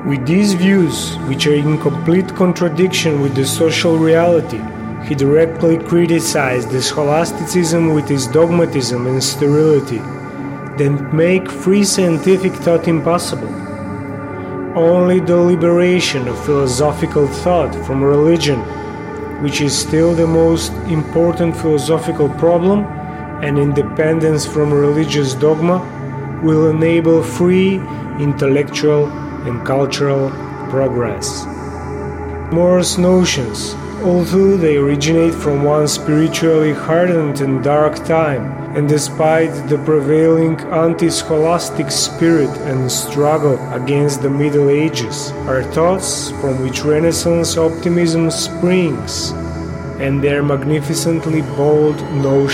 With these views, which are in complete contradiction with the social reality, he directly criticized the scholasticism with its dogmatism and sterility that make free scientific thought impossible. Only the liberation of philosophical thought from religion, which is still the most important philosophical problem, and independence from religious dogma will enable free intellectual and cultural progress. More's notions, although they originate from one spiritually hardened and dark time, and despite the prevailing anti-scholastic spirit and struggle against the Middle Ages, are thoughts from which Renaissance optimism springs, and their magnificently bold notions